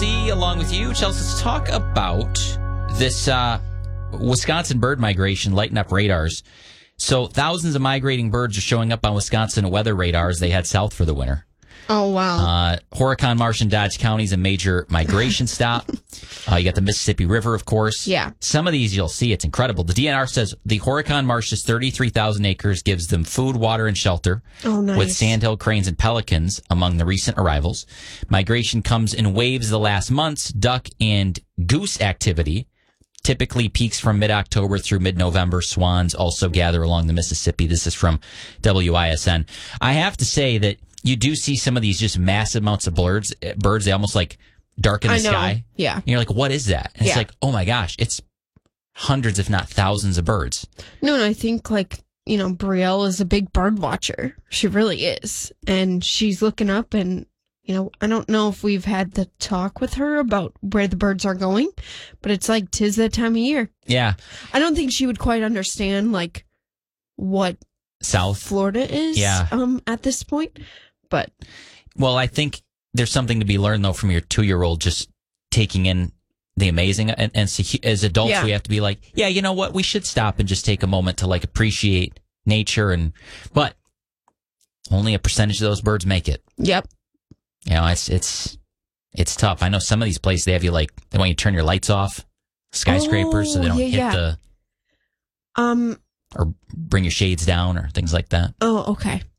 Chelsea, along with you. Chelsea, let's talk about this Wisconsin bird migration, lighting up radars. So thousands of migrating birds are showing up on Wisconsin weather radars they head south for the winter. Oh, wow. Horicon Marsh and Dodge County is a major migration stop. You got the Mississippi River, of course. Yeah. Some of these you'll see. It's incredible. The DNR says the Horicon Marsh is 33,000 acres, gives them food, water, and shelter. Oh, nice. With sandhill cranes and pelicans among the recent arrivals. Migration comes in waves the last months. Duck and goose activity typically peaks from mid-October through mid-November. Swans also gather along the Mississippi. This is from WISN. I have to say that you do see some of these just massive amounts of birds. They almost like darken the sky. Yeah. And you're like, what is that? And it's like, oh my gosh, it's hundreds, if not thousands of birds. No, and I think Brielle is a big bird watcher. She really is. And she's looking up and, I don't know if we've had the talk with her about where the birds are going, but it's like 'tis that time of year. Yeah. I don't think she would quite understand what South Florida is at this point. But well, I think there's something to be learned though from your 2-year-old just taking in the amazing and see, as adults we have to be like, yeah, you know what, we should stop and just take a moment to appreciate nature but only a percentage of those birds make it. Yep. It's tough. I know some of these places they have you they want you to turn your lights off, skyscrapers, so they don't hit or bring your shades down or things like that. Oh, okay.